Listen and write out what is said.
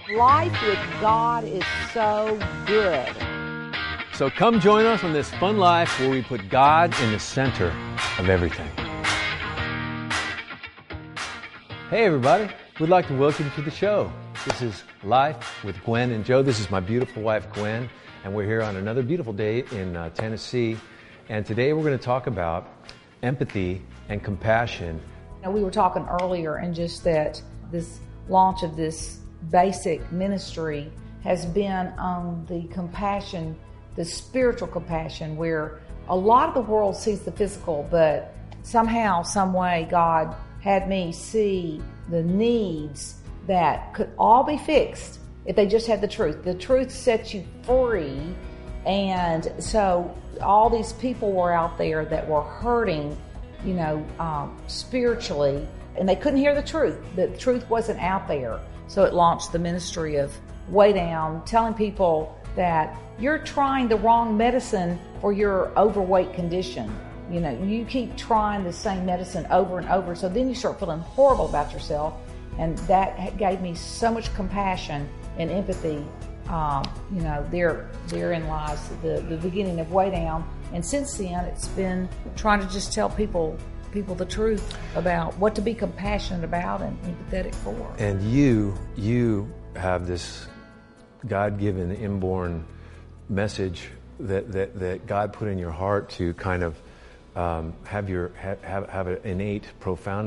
Life with God is so good. So come join us on this fun life where we put God in the center of everything. Hey everybody, we'd like to welcome you to the show. This is Life with Gwen and Joe. This is my beautiful wife Gwen, and we're here on another beautiful day in Tennessee. And today we're going to talk about empathy and compassion. Now, we were talking earlier, and just that this launch of this basic ministry has been on the compassion, the spiritual compassion, where a lot of the world sees the physical, but somehow, some way, God had me see the needs that could all be fixed if they just had the truth. The truth sets you free, and so all these people were out there that were hurting, spiritually, and they couldn't hear the truth. The truth wasn't out there. So it launched the ministry of Way Down, telling people that you're trying the wrong medicine for your overweight condition. You keep trying the same medicine over and over, so then you start feeling horrible about yourself, and that gave me so much compassion and empathy. Therein lies the beginning of Way Down, and since then it's been trying to just tell people the truth about what to be compassionate about and empathetic for. And you have this God-given, inborn message that God put in your heart to kind of have an innate, profound